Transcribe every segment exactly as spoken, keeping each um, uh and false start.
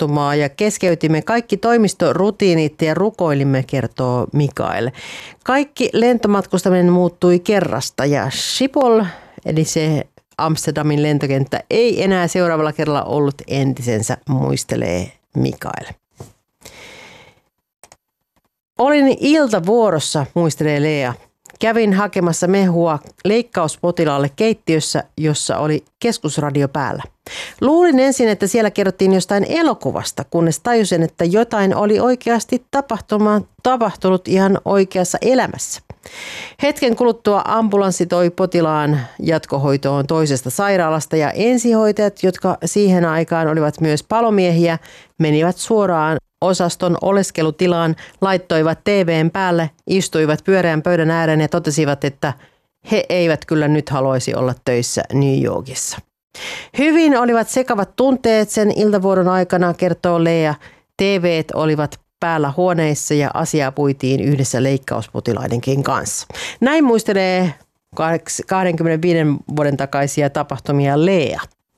tapahtumaa ja keskeytimme kaikki toimistorutiinit ja rukoilimme, kertoo Mikael. Kaikki lentomatkustaminen muuttui kerrasta ja Schiphol, eli se Amsterdamin lentokenttä, ei enää seuraavalla kerralla ollut entisensä, muistelee Mikael. Olin iltavuorossa, muistelee Lea. Kävin hakemassa mehua leikkauspotilaalle keittiössä, jossa oli keskusradio päällä. Luulin ensin, että siellä kerrottiin jostain elokuvasta, kunnes tajusin, että jotain oli oikeasti tapahtunut ihan oikeassa elämässä. Hetken kuluttua ambulanssi toi potilaan jatkohoitoon toisesta sairaalasta ja ensihoitajat, jotka siihen aikaan olivat myös palomiehiä, menivät suoraan osaston oleskelutilaan, laittoivat T V:n päälle, istuivat pyöreän pöydän ääreen ja totesivat, että he eivät kyllä nyt haluaisi olla töissä New Yorkissa. Hyvin olivat sekavat tunteet sen iltavuoron aikana, kertoo Lea. T V:t olivat päällä huoneissa ja asiaa puitiin yhdessä leikkauspotilaidenkin kanssa. Näin muistelee kaksikymmentäviisi vuoden takaisia tapahtumia Lea.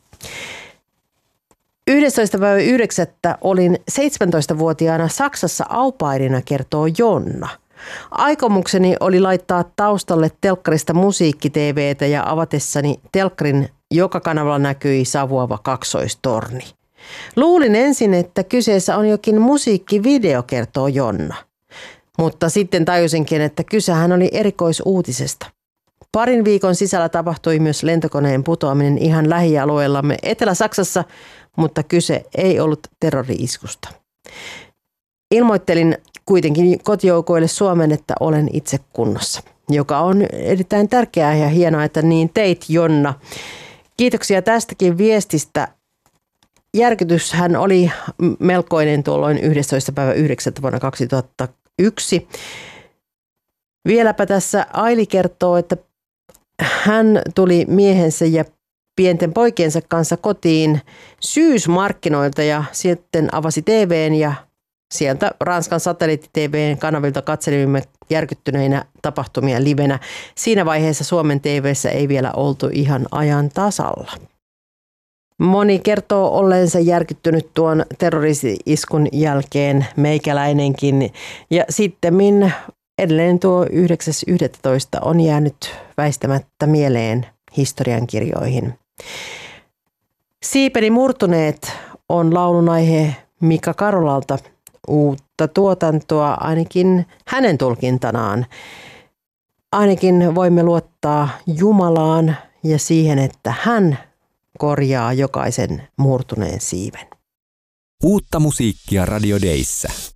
yhdestoista yhdeksättä olin seitsemäntoistavuotiaana Saksassa aupairina, kertoo Jonna. Aikomukseni oli laittaa taustalle telkkarista musiikki-tv:tä ja avatessani telkkarin joka kanavalla näkyi savuava kaksoistorni. Luulin ensin, että kyseessä on jokin musiikkivideo, kertoo Jonna. Mutta sitten tajusinkin, että kysehän oli erikoisuutisesta. Parin viikon sisällä tapahtui myös lentokoneen putoaminen ihan lähialueellamme Etelä-Saksassa, mutta kyse ei ollut terrori-iskusta. Ilmoittelin kuitenkin kotijoukoille Suomen, että olen itse kunnossa, joka on erittäin tärkeää ja hienoa, että niin teit, Jonna. Kiitoksia tästäkin viestistä. Järkytyshän oli melkoinen tuolloin yhdestoista yhdeksättä vuonna kaksituhattayksi. Vieläpä tässä Aili kertoo, että hän tuli miehensä ja pienten poikiensa kanssa kotiin syysmarkkinoilta ja sitten avasi T V:n ja sieltä Ranskan satelliitti-T V:n kanavilta katselimme järkyttyneinä tapahtumia livenä. Siinä vaiheessa Suomen T V:ssä ei vielä oltu ihan ajan tasalla. Moni kertoo olleensa järkyttynyt tuon terroristi-iskun jälkeen, meikäläinenkin. Ja sittemmin edelleen tuo yhdeksäs yhdestoista on jäänyt väistämättä mieleen historiankirjoihin. Siipeni murtuneet on laulun aihe Mika Karolalta. Uutta tuotantoa ainakin hänen tulkintanaan. Ainakin voimme luottaa Jumalaan ja siihen, että hän korjaa jokaisen murtuneen siiven. Uutta musiikkia Radio Dayssä.